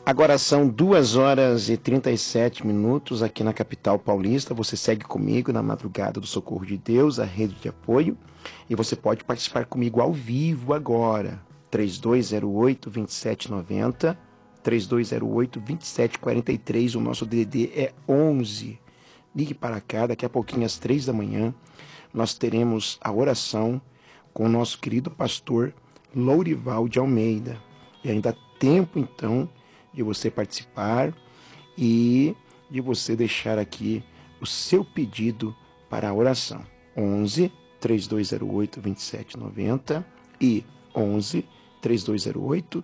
Agora são 2h37 aqui na capital paulista. Você segue comigo na Madrugada do Socorro de Deus, a rede de apoio. E você pode participar comigo ao vivo agora. 3208-2790, 3208-2743. O nosso DDD é 11. Ligue para cá, daqui a pouquinho às 3 da manhã. Nós teremos a oração com o nosso querido pastor Lourival de Almeida. E ainda há tempo, então, de você participar e de você deixar aqui o seu pedido para a oração. 11 3208 2790 e 11 3208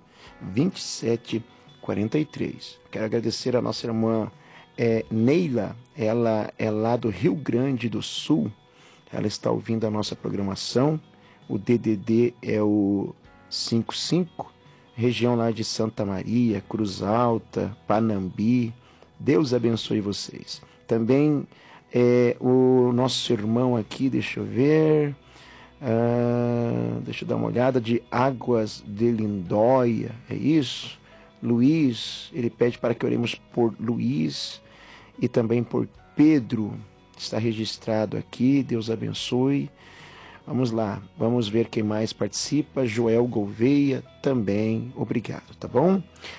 2743. Quero agradecer a nossa irmã Neila, ela é lá do Rio Grande do Sul. Ela está ouvindo a nossa programação. O DDD é o 55, região lá de Santa Maria, Cruz Alta, Panambi. Deus abençoe vocês. Também o nosso irmão aqui, deixa eu ver, deixa eu dar uma olhada, de Águas de Lindóia, é isso? Luiz, ele pede para que oremos por Luiz e também por Pedro, está registrado aqui. Deus abençoe. Vamos lá, vamos ver quem mais participa. Joel Gouveia também, obrigado, tá bom?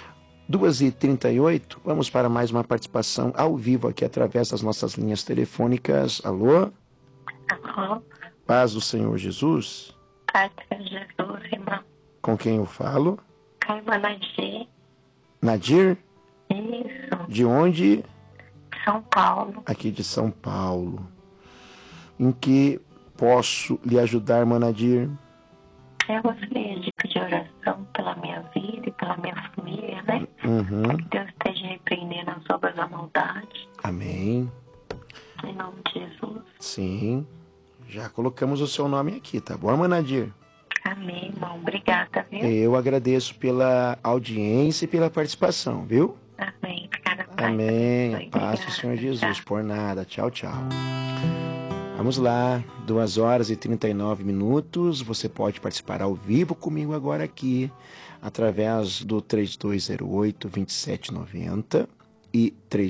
2h38, vamos para mais uma participação ao vivo aqui através das nossas linhas telefônicas. Alô? Alô? Paz do Senhor Jesus? Paz do Senhor Jesus, irmão. Com quem eu falo? Caiba Nadir. Nadir? Isso. De onde? São Paulo. Aqui de São Paulo. Em que posso lhe ajudar, irmã Nadir? Eu gostaria de pedir oração pela minha vida e pela minha família, né? Uhum. Que Deus esteja repreendendo as obras da maldade. Amém. Em nome de Jesus. Sim. Já colocamos o seu nome aqui, tá bom, irmã Nadir? Amém, irmão. Obrigada, viu? Eu agradeço pela audiência e pela participação, viu? Amém. Ficar Amém. Paz do Senhor Jesus. Por nada. Tchau, tchau. Vamos lá, 2h39. Você pode participar ao vivo comigo agora aqui, através do 3208-2790 e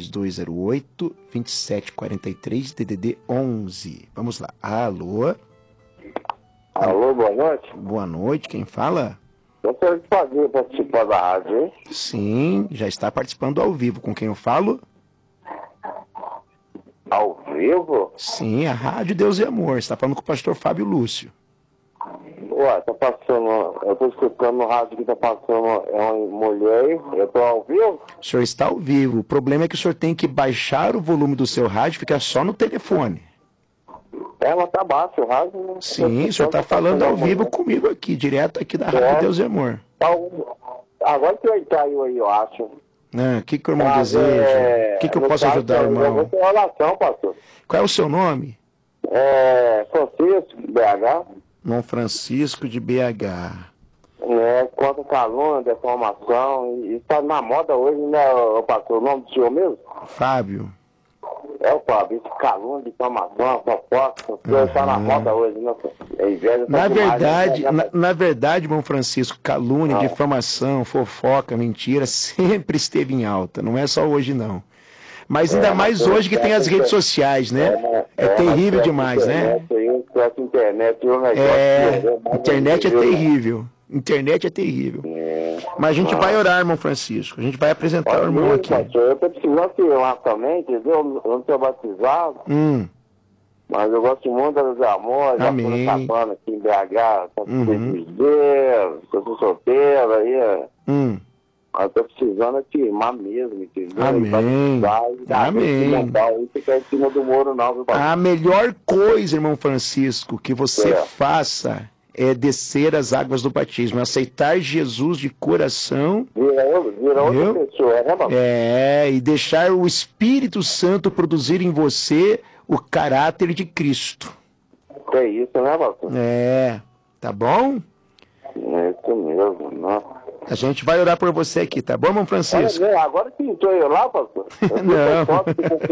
3208-2743, DDD 11. Vamos lá. Alô? Alô, boa noite. Boa noite, quem fala? Gostaria de fazer participar da rádio, hein? Sim, já está participando ao vivo. Com quem eu falo? Ao vivo? Sim, a Rádio Deus e Amor. Você está falando com o pastor Fábio Lúcio. Ué, tá passando, eu tô escutando no rádio que tá passando, é uma mulher, eu tô ao vivo? O senhor está ao vivo. O problema é que o senhor tem que baixar o volume do seu rádio, fica só no telefone. Ela tá baixo, o rádio. Né? Sim, o senhor está falando ao vivo comigo aqui, direto aqui da Rádio Deus e Amor. Agora que eu caiu aí, eu acho. O que o irmão deseja? O que eu posso ajudar, irmão? Eu vou ter oração, pastor. Qual é o seu nome? Francisco, BH. Irmão Francisco de BH. Contra calúnia, deformação, e está na moda hoje, né, pastor? O nome do senhor mesmo? Fábio. O Fábio, esse calúnia, deformação, fofoca, está na moda hoje, né? Inveja, na verdade, irmão Francisco, calúnia, difamação, fofoca, mentira, sempre esteve em alta. Não é só hoje, não. Mas ainda mais hoje que tem as redes sociais, né? É terrível demais, né? Internet é terrível. Internet é terrível. Mas a gente vai orar, irmão Francisco. A gente vai apresentar o irmão aqui. Eu estou precisando que eu também, entendeu? Eu não sou batizado. Mas eu gosto muito dos amores. Amém. Já estou aqui em BH. Eu sou solteiro aí. Mas estou precisando firmar mesmo, entendeu? Amém. Amém. Não ficar em cima do muro, não, viu, pastor? A melhor coisa, irmão Francisco, que você faça é descer as águas do batismo, aceitar Jesus de coração. Vira outra pessoa, né, pastor? E deixar o Espírito Santo produzir em você o caráter de Cristo. É isso, né, pastor? Tá bom? É isso mesmo, não. A gente vai orar por você aqui, tá bom, irmão Francisco? Agora que entrou eu lá, pastor. Não.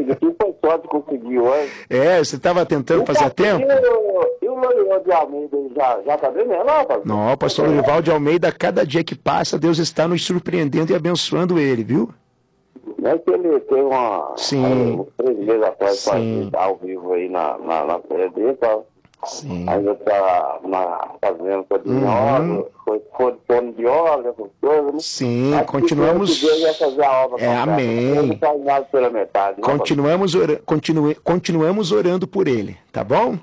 Foi sorte conseguir hoje. Você estava tentando fazer tempo? E o Lourival de Almeida aí já tá vendo ela, pastor? Não, o pastor Lourival de Almeida, cada dia que passa, Deus está nos surpreendendo e abençoando ele, viu? Não é que ele tem uns 3 meses atrás, ao vivo aí na série dele, tá? Sim. Ainda tá fazendo coisa foi fone de óleo, essas coisas, né? Sim, mas continuamos. Deus vai fazer a obra amém. não faz nada pela metade, né, continuamos orando por ele, tá bom?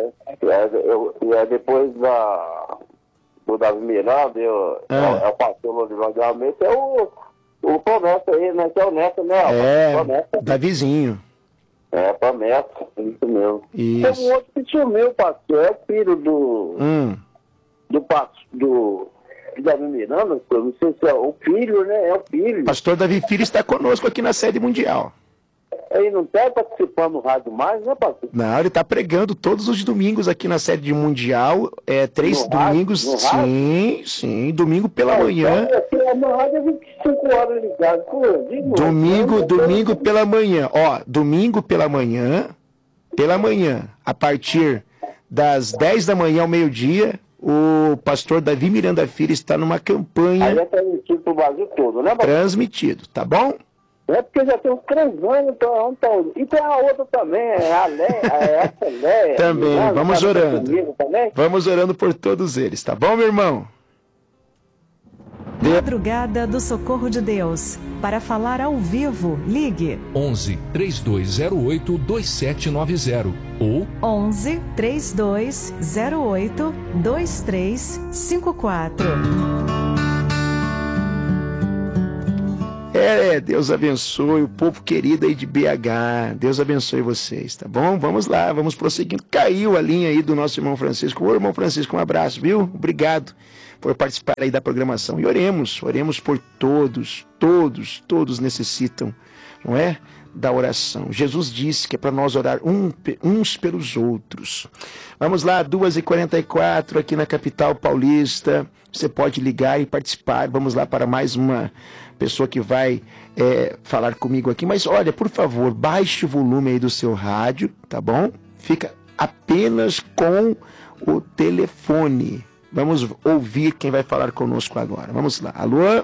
Depois do Davi Miranda, é o pastor Lourival de Almeida, é o Promessa aí, né? Que é o Neto, né? Promessa. Davizinho. Promessa, isso mesmo. Isso. Tem um outro tio meu, pastor, é o filho do Davi Miranda, não sei se é o filho, né? É o filho. Pastor Davi Filho está conosco aqui na sede mundial. Ele não está participando do rádio mais, né, pastor? Não, ele está pregando todos os domingos aqui na sede mundial. 3 domingos. Rádio? Sim, domingo pela manhã. No rádio é 25 horas ligado. Domingo pela manhã. Domingo pela manhã, a partir das 10 da manhã ao meio-dia, o pastor Davi Miranda Filho está numa campanha. Aí é transmitido para o Brasil todo, né, pastor? Transmitido, tá bom? É porque já tem uns 3 anos, então. E tem a outra também, a Léa. Também, vamos orando. Vamos orando por todos eles, tá bom, meu irmão? Madrugada do Socorro de Deus. Para falar ao vivo, ligue 11 3208 2790 ou 11 3208 2354. Deus abençoe o povo querido aí de BH. Deus abençoe vocês, tá bom? Vamos lá, vamos prosseguindo. Caiu a linha aí do nosso irmão Francisco. Ô, irmão Francisco, um abraço, viu? Obrigado por participar aí da programação. E oremos por todos necessitam, não é? Da oração. Jesus disse que é para nós orar uns pelos outros. Vamos lá, 2h44 aqui na capital paulista. Você pode ligar e participar. Vamos lá para mais uma pessoa que vai falar comigo aqui. Mas olha, por favor, baixe o volume aí do seu rádio, tá bom? Fica apenas com o telefone. Vamos ouvir quem vai falar conosco agora. Vamos lá. Alô?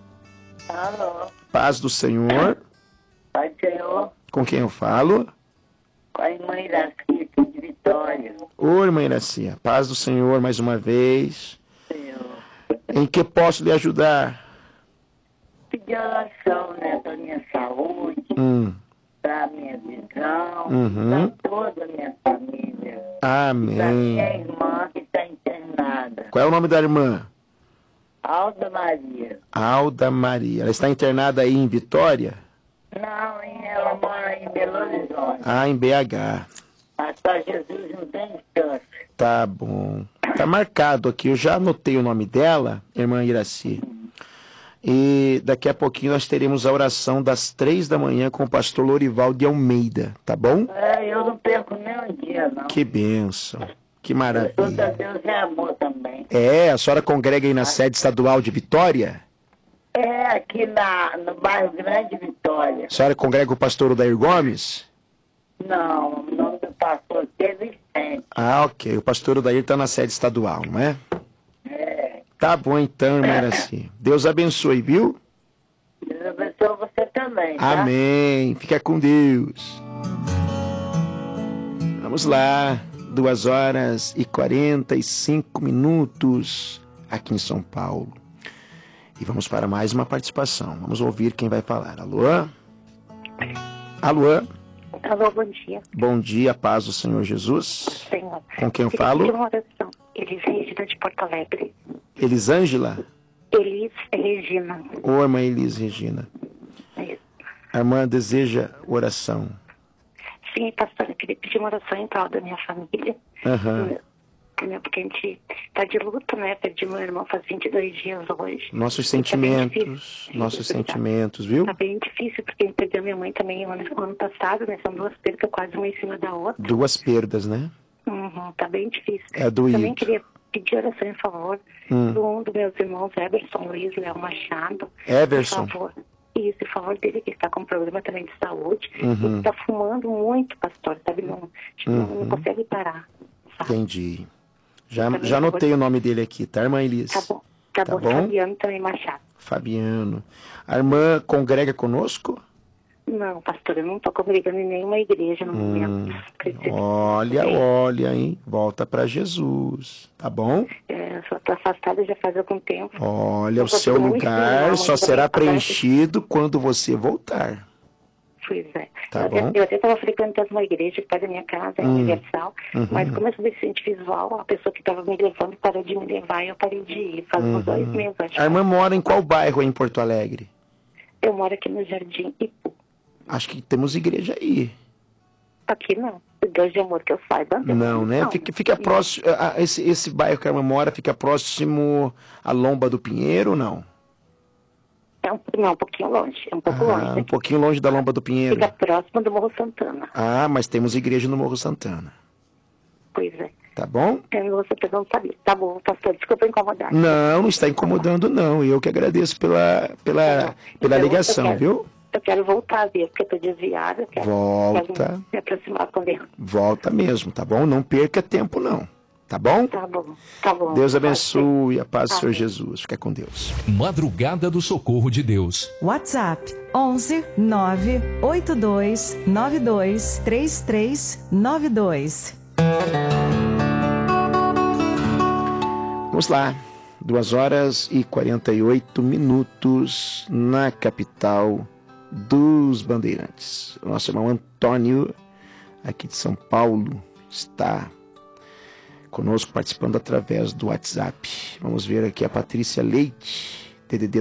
Alô? Paz do Senhor. Pai do Senhor. Com quem eu falo? Com a irmã Iracia, de Vitória. Oi, irmã Iracia. Paz do Senhor mais uma vez. Senhor. Em que posso lhe ajudar? Pedir oração, né, para minha saúde, para minha visão, para toda a minha família. Amém. Para minha irmã que está internada. Qual é o nome da irmã? Alda Maria. Alda Maria. Ela está internada aí em Vitória? Não, ela mora em Belo Horizonte. Em BH. Mas para Jesus não tem distância. Tá bom. Tá marcado aqui. Eu já anotei o nome dela, irmã Iraci. E daqui a pouquinho nós teremos a oração das 3 da manhã com o pastor Lourival de Almeida, tá bom? Eu não perco nem um dia, não. Que bênção. Que maravilha. Toda Deus é amor também. A senhora congrega aí na sede estadual de Vitória? Aqui no bairro Grande Vitória. A senhora congrega o pastor Odair Gomes? Não, o nome do pastor é Vicente. Ok. O pastor Odair está na sede estadual, não é? Tá bom então, irmã Iraci. Deus abençoe, viu? Deus abençoe você também, tá? Amém. Fica com Deus. Vamos lá. 2h45 aqui em São Paulo. E vamos para mais uma participação. Vamos ouvir quem vai falar. Alô? Alô? Alô, bom dia. Bom dia, paz do Senhor Jesus. Senhor. Com quem eu falo? Uma oração. Elis Regina de Porto Alegre. Elisângela? Elis Regina. Ô, irmã Elis Regina. Isso. A irmã deseja oração. Sim, pastor, eu queria pedir uma oração em prol da minha família. Porque a gente está de luto, né? Perdi meu irmão faz 22 dias hoje. Nossos sentimentos, viu? Tá bem difícil, porque a gente perdeu minha mãe também no ano passado, né? São 2 perdas, quase uma em cima da outra. 2 perdas, né? Tá bem difícil. É doído. Também queria pedir oração em favor de um dos meus irmãos, Everson Luiz Léo Machado. Everson? Por favor. Isso, em favor dele, que está com problema também de saúde. Ele está fumando muito, pastor, sabe? Não consegue parar. Sabe? Entendi. Já anotei o nome dele aqui, tá, irmã Elis? Tá bom. Fabiano também Machado. Fabiano. A irmã congrega conosco? Não, pastor, eu não estou congregando em nenhuma igreja no momento. Olha, hein? Volta para Jesus, tá bom? Eu só estou afastada já faz algum tempo. Olha, o seu lugar só será preenchido quando você voltar. Pois é. Tá bom? Eu até estava frequentando uma igreja perto da minha casa, Universal, mas como eu sou deficiente visual, a pessoa que estava me levando parou de me levar e eu parei de ir. Faz uns 2 meses. A irmã mora em qual bairro aí em Porto Alegre? Eu moro aqui no Jardim Ipu. Acho que temos igreja aí. Aqui não. Deus de amor que eu saiba. Não, né? Fica próximo. Esse bairro que a irmã mora fica próximo à Lomba do Pinheiro ou não? Não, um pouquinho longe. Um pouco longe. Um pouquinho longe da Lomba do Pinheiro. Fica próximo do Morro Santana. Mas temos igreja no Morro Santana. Pois é. Tá bom? Você não sabia. Tá bom, pastor. Desculpa incomodar. Não está incomodando, não. Eu que agradeço pela ligação, viu? Eu quero voltar a ver, porque eu estou desviada. Volta. Me aproximar com Deus. Volta mesmo, tá bom? Não perca tempo, não. Tá bom? Tá bom. Deus abençoe, a paz do Senhor Jesus. Fica com Deus. Madrugada do Socorro de Deus. WhatsApp 11 982 92 3392. Vamos lá. 2h48 na capital dos Bandeirantes. O nosso irmão Antônio, aqui de São Paulo, está conosco participando através do WhatsApp. Vamos ver aqui a Patrícia Leite, DDD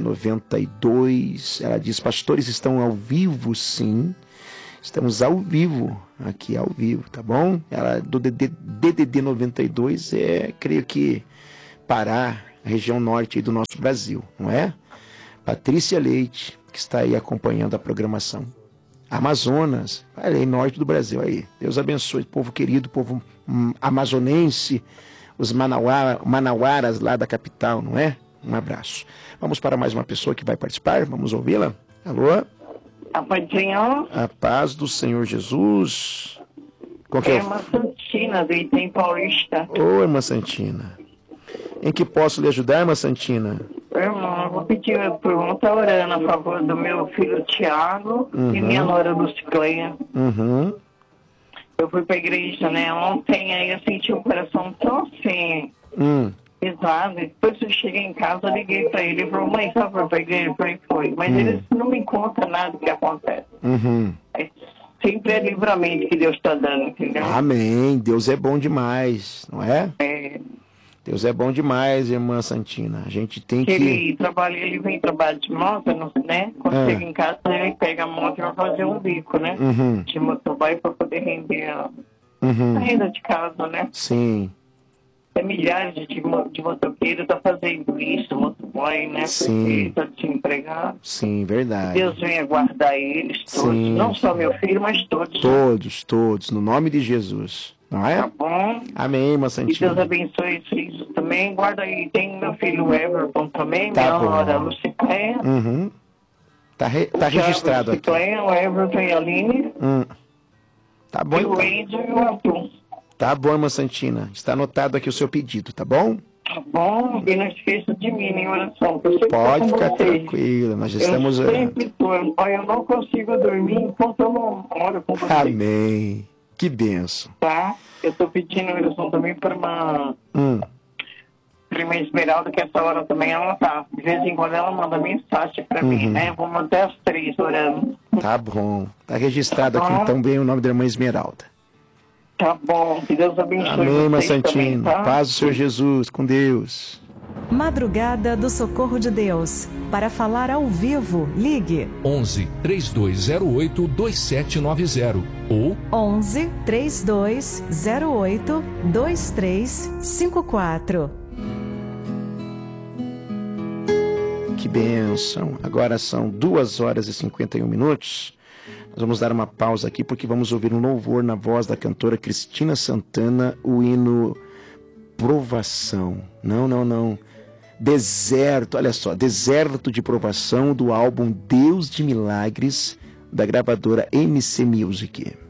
92. Ela diz: pastores estão ao vivo? Sim, estamos ao vivo, aqui ao vivo, tá bom? Ela do DDD 92 creio que Pará, região norte do nosso Brasil, não é? Patrícia Leite, que está aí acompanhando a programação. Amazonas, olha aí, norte do Brasil aí. Deus abençoe, povo querido, povo amazonense, os manauaras lá da capital, não é? Um abraço. Vamos para mais uma pessoa que vai participar, vamos ouvi-la. Alô? A paz do Senhor. A paz do Senhor Jesus. Qual que é? Irmã Santina, do Item Paulista. Ô, irmã Santina. Em que posso lhe ajudar, irmã Santina? Irmão, eu vou pedir por um tá orando a favor do meu filho Tiago e minha nora Lucicleia. Eu fui pra igreja, né, ontem, aí eu senti o coração tão assim, pesado. Depois eu cheguei em casa, liguei pra ele e falou: mãe, só foi pra igreja? Eu falei: foi. Mas ele não me conta nada do que acontece. Sempre é livramento que Deus está dando, entendeu? Amém. Deus é bom demais, não é? Deus é bom demais, irmã Santina. A gente tem que... Ele vem trabalhar de moto, né? Quando chega em casa, ele pega a moto e vai fazer um bico, né? De motoboy para poder render a renda de casa, né? Sim. Tem milhares de motoqueiros tá fazendo isso, motoboy, né? Sim. Porque está desempregado. Sim, verdade. Deus venha guardar eles todos. Sim. Não só meu filho, mas todos. Todos, no nome de Jesus. Não é? Tá bom. Amém, irmã E Santina. Deus abençoe isso também. Guarda aí, tem meu filho Everton também, Tá minha bom. nora Lucicleia. Tá registrado aqui. O Everton e a Aline. Tá bom, E o então. Enzo e o Arthur. Tá bom, irmã Santina. Está anotado aqui o seu pedido, tá bom? Tá bom? E não esqueça de mim em oração. Eu sempre Pode tô com ficar vocês. tranquila, nós estamos Eu orando. sempre tô. Olha, eu não consigo dormir enquanto eu não oro com vocês. Amém. Que benção. Tá? Eu tô pedindo oração também para uma prima Esmeralda, que essa hora também ela tá. De vez em quando ela manda mensagem para mim, né? Vamos até as 3 orando. Tá bom. Tá registrado Tá aqui bom. então bem o nome da irmã Esmeralda. Tá bom. Que Deus abençoe Amém, irmã vocês também, Santina. tá? Paz do Senhor Jesus. Com Deus. Madrugada do Socorro de Deus. Para falar ao vivo, ligue 11 3208 2790 ou 11 3208 2354. Que bênção. Agora são 2h51. Nós vamos dar uma pausa aqui porque vamos ouvir um louvor na voz da cantora Cristina Santana, o hino Provação. Não. Deserto, olha só, Deserto de Provação, do álbum Deus de Milagres, da gravadora MC Music.